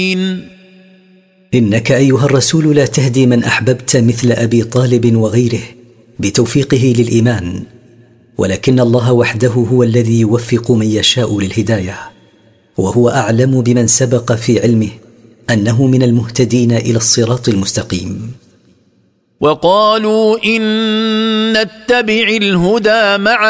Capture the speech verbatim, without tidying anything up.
إنك أيها الرسول لا تهدي من أحببت مثل أبي طالب وغيره بتوفيقه للإيمان، ولكن الله وحده هو الذي يوفق من يشاء للهداية، وهو أعلم بمن سبق في علمه أنه من المهتدين إلى الصراط المستقيم. وقالوا إن نتبع الهدى معك